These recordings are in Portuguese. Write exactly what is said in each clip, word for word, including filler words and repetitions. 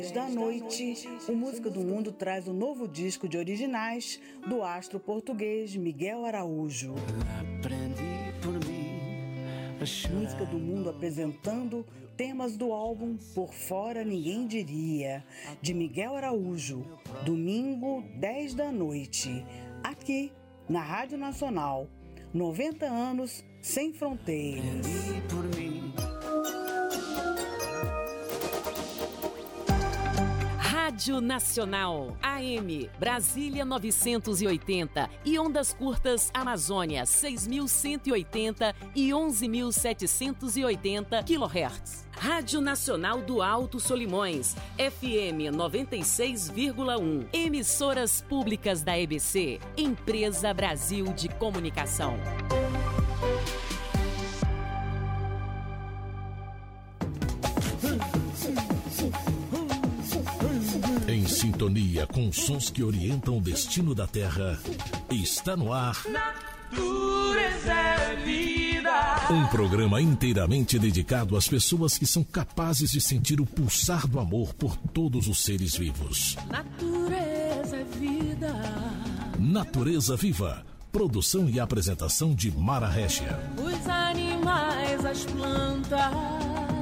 Da noite, o Música do Mundo traz o novo disco de originais do astro português Miguel Araújo. Música do Mundo apresentando temas do álbum Por Fora Ninguém Diria, de Miguel Araújo, domingo, dez da noite, aqui na Rádio Nacional. noventa anos sem fronteiras. Rádio Nacional, A M, Brasília novecentos e oitenta e ondas curtas Amazônia seis mil cento e oitenta e onze mil setecentos e oitenta quilohertz. Rádio Nacional do Alto Solimões, F M noventa e seis vírgula um. Emissoras públicas da E B C, Empresa Brasil de Comunicação. Em sintonia com sons que orientam o destino da Terra, está no ar Natureza é Vida. Um programa inteiramente dedicado às pessoas que são capazes de sentir o pulsar do amor por todos os seres vivos. Natureza é Vida. Natureza Viva. Produção e apresentação de Mara Régia. Os animais, as plantas.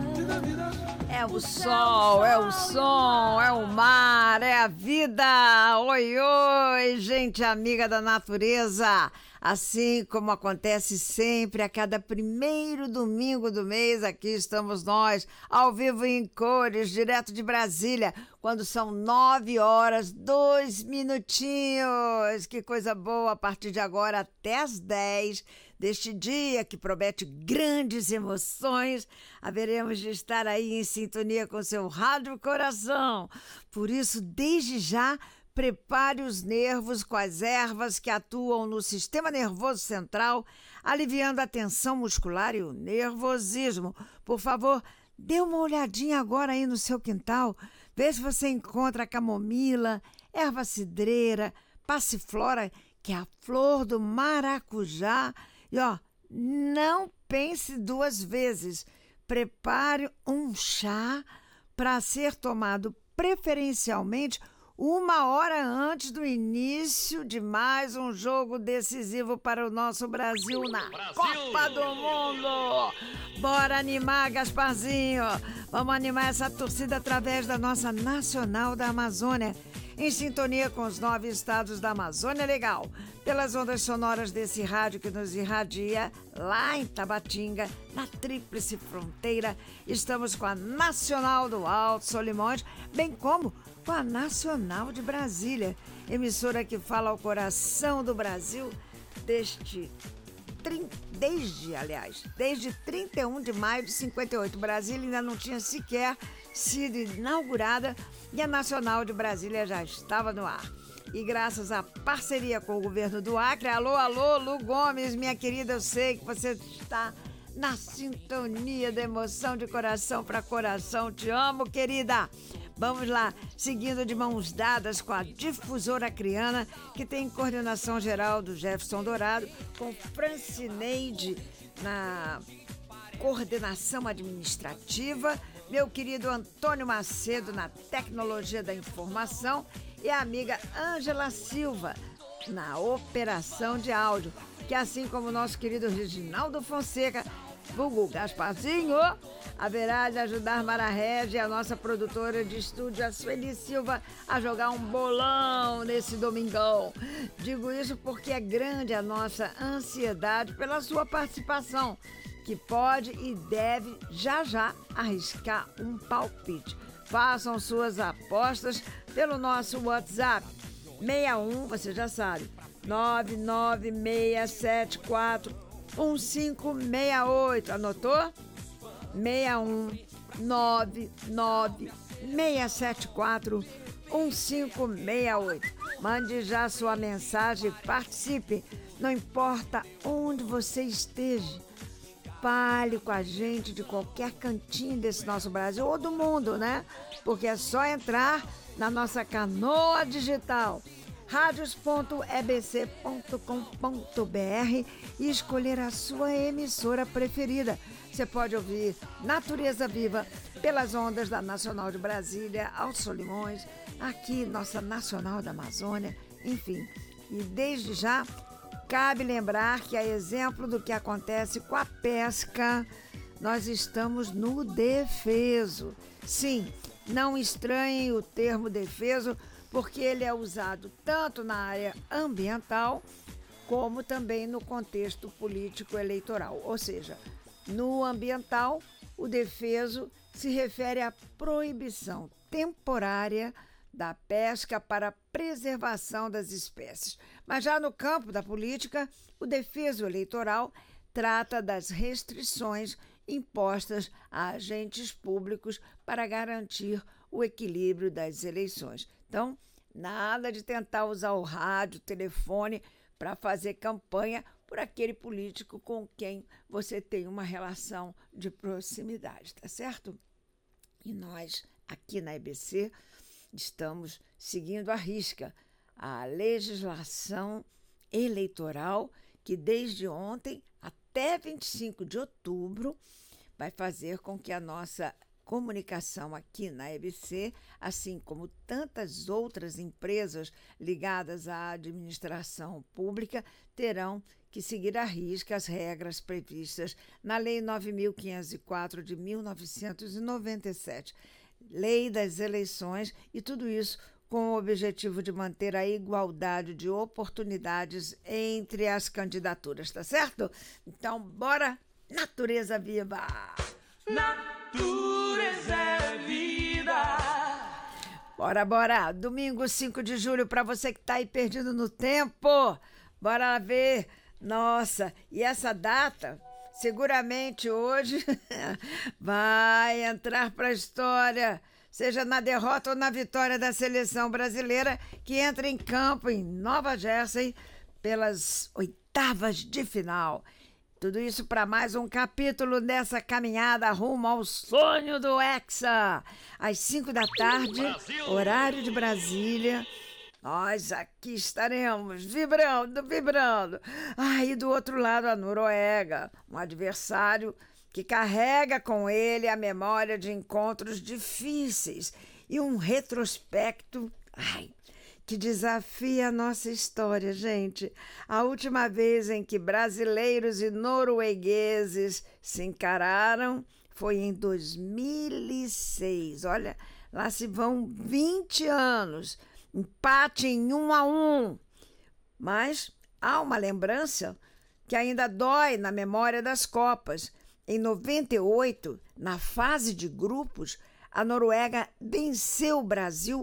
É o sol, é o som, é o mar, é a vida. Oi, oi, gente amiga da natureza. Assim como acontece sempre a cada primeiro domingo do mês, aqui estamos nós, ao vivo em cores, direto de Brasília, quando são nove horas, dois minutinhos. Que coisa boa, a partir de agora até as dez deste dia que promete grandes emoções, haveremos de estar aí em sintonia com seu rádio coração. Por isso, desde já, prepare os nervos com as ervas que atuam no sistema nervoso central, aliviando a tensão muscular e o nervosismo. Por favor, dê uma olhadinha agora aí no seu quintal, vê se você encontra a camomila, erva cidreira, passiflora, que é a flor do maracujá. E ó, não pense duas vezes. Prepare um chá para ser tomado preferencialmente uma hora antes do início de mais um jogo decisivo para o nosso Brasil na Brasil. Copa do Mundo. Bora animar, Gasparzinho. Vamos animar essa torcida através da nossa Nacional da Amazônia, em sintonia com os nove estados da Amazônia Legal, pelas ondas sonoras desse rádio que nos irradia lá em Tabatinga, na Tríplice Fronteira. Estamos com a Nacional do Alto Solimões, bem como com a Nacional de Brasília, emissora que fala ao coração do Brasil deste desde, aliás, desde trinta e um de maio de cinquenta e oito. Brasília ainda não tinha sequer sido inaugurada e a Nacional de Brasília já estava no ar. E graças à parceria com o governo do Acre, alô, alô, Lu Gomes, minha querida, eu sei que você está na sintonia da emoção de coração para coração. Te amo, querida. Vamos lá, seguindo de mãos dadas com a Difusora Acreana, que tem coordenação geral do Jefferson Dourado, com Francineide na coordenação administrativa, meu querido Antônio Macedo na tecnologia da informação e a amiga Ângela Silva na operação de áudio, que assim como o nosso querido Reginaldo Fonseca, vulgo Gasparzinho, haverá de ajudar Mara Régia, a nossa produtora de estúdio, a Sueli Silva, a jogar um bolão nesse domingão. Digo isso porque é grande a nossa ansiedade pela sua participação, que pode e deve já já arriscar um palpite. Façam suas apostas pelo nosso WhatsApp seis um, você já sabe, nove nove seis sete quatro um cinco seis oito. Anotou? seis um nove nove seis sete quatro um cinco seis oito. Mande já sua mensagem e participe. Não importa onde você esteja, fale com a gente de qualquer cantinho desse nosso Brasil ou do mundo, né? Porque é só entrar na nossa canoa digital, radios ponto e b c ponto com ponto b r e escolher a sua emissora preferida. Você pode ouvir Natureza Viva pelas ondas da Nacional de Brasília, aos Solimões, aqui nossa Nacional da Amazônia, enfim. E desde já, cabe lembrar que, a exemplo do que acontece com a pesca, nós estamos no defeso. Sim, não estranhem o termo defeso, porque ele é usado tanto na área ambiental como também no contexto político-eleitoral. Ou seja, no ambiental, o defeso se refere à proibição temporária da pesca para preservação das espécies. Mas já no campo da política, o defeso eleitoral trata das restrições impostas a agentes públicos para garantir o equilíbrio das eleições. Então, nada de tentar usar o rádio, o telefone para fazer campanha por aquele político com quem você tem uma relação de proximidade, tá certo? E nós, aqui na E B C, estamos seguindo à risca a legislação eleitoral que desde ontem até vinte e cinco de outubro vai fazer com que a nossa comunicação aqui na E B C, assim como tantas outras empresas ligadas à administração pública, terão que seguir à risca as regras previstas na Lei nove mil quinhentos e quatro de mil novecentos e noventa e sete, Lei das Eleições, e tudo isso com o objetivo de manter a igualdade de oportunidades entre as candidaturas, tá certo? Então, bora, Natureza Viva! Natureza é vida. Bora, bora! Domingo, cinco de julho, para você que tá aí perdido no tempo. Bora ver. Nossa, e essa data, seguramente hoje, vai entrar para a história, seja na derrota ou na vitória da seleção brasileira, que entra em campo em Nova Jersey pelas oitavas de final. Tudo isso para mais um capítulo dessa caminhada rumo ao sonho do Hexa. Às cinco da tarde, horário de Brasília, nós aqui estaremos vibrando, vibrando. Ah, e do outro lado, a Noruega, um adversário que carrega com ele a memória de encontros difíceis e um retrospecto, ai, que desafia a nossa história, gente. A última vez em que brasileiros e noruegueses se encararam foi em dois mil e seis. Olha, lá se vão vinte anos. Empate em um a um. Mas há uma lembrança que ainda dói na memória das Copas. Em noventa e oito, na fase de grupos, a Noruega venceu o Brasil